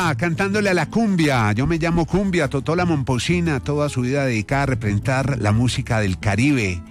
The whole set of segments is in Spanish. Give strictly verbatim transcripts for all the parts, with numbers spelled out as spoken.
Ah, cantándole a la cumbia. Yo me llamo Cumbia, Totó la Momposina, toda su vida dedicada a representar la música del Caribe.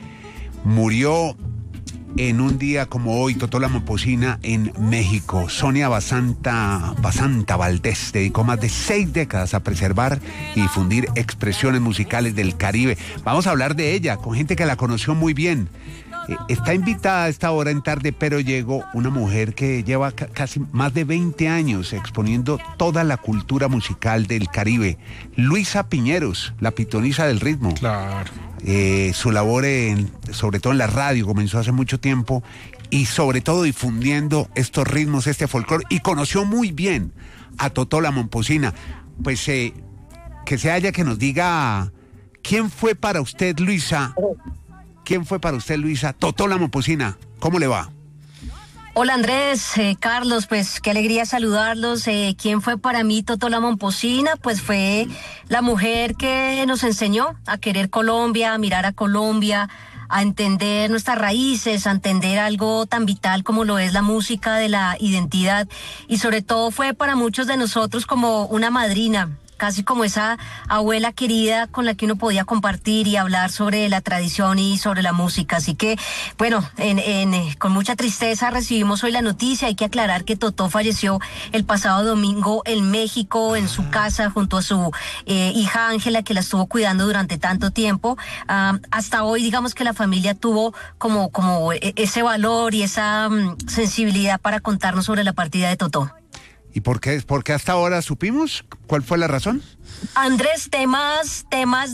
Murió en un día como hoy, Totó la Momposina, en México. Sonia Basanta, Basanta Valdés dedicó más de seis décadas a preservar y difundir expresiones musicales del Caribe. Vamos a hablar de ella con gente que la conoció muy bien. Eh, está invitada a esta hora en Tarde Pero Llego una mujer que lleva ca- casi más de veinte años exponiendo toda la cultura musical del Caribe. Luisa Piñeros, la pitonisa del ritmo. Claro. Eh, su labor, en, sobre todo en la radio, comenzó hace mucho tiempo y sobre todo difundiendo estos ritmos, este folclore, y conoció muy bien a Totó la Momposina. Pues eh, que sea ella que nos diga quién fue para usted, Luisa, quién fue para usted, Luisa, Totó la Momposina. ¿Cómo le va? Hola Andrés, eh, Carlos, pues qué alegría saludarlos. Eh, ¿Quién fue para mí Totó la Momposina? Pues fue la mujer que nos enseñó a querer Colombia, a mirar a Colombia, a entender nuestras raíces, a entender algo tan vital como lo es la música de la identidad. Y sobre todo fue para muchos de nosotros como una madrina, casi como esa abuela querida con la que uno podía compartir y hablar sobre la tradición y sobre la música. Así que, bueno, en, en, eh, con mucha tristeza recibimos hoy la noticia. Hay que aclarar que Totó falleció el pasado domingo en México, en su casa, junto a su eh, hija Ángela, que la estuvo cuidando durante tanto tiempo. Ah, hasta hoy, digamos que la familia tuvo como, como e- ese valor y esa mm, sensibilidad para contarnos sobre la partida de Totó. ¿Y por qué, por qué hasta ahora supimos? ¿Cuál fue la razón? Andrés, temas, temas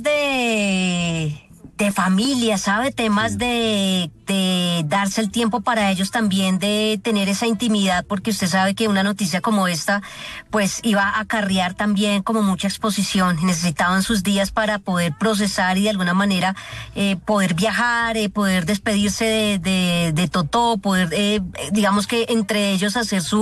de, de familia, ¿sabe? Temas de, de darse el tiempo para ellos también, de tener esa intimidad, porque usted sabe que una noticia como esta, pues iba a acarrear también como mucha exposición. Necesitaban sus días para poder procesar y de alguna manera eh, poder viajar, eh, poder despedirse de, de, de Totó, poder, eh, digamos que entre ellos hacer su